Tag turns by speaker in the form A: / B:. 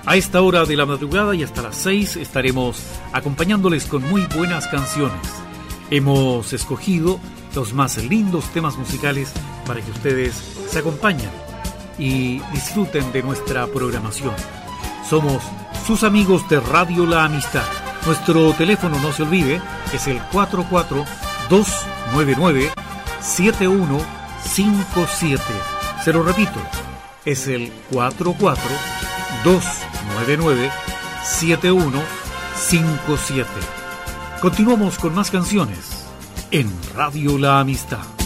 A: A esta hora de la madrugada y hasta las 6 estaremos acompañándoles con muy buenas canciones. Hemos escogido los más lindos temas musicales para que ustedes se acompañen y disfruten de nuestra programación. Somos sus amigos de Radio La Amistad. Nuestro teléfono, no se olvide, es el 44-299-7157. Se lo repito, es el 44-299-7157. Continuamos con más canciones en Radio La Amistad.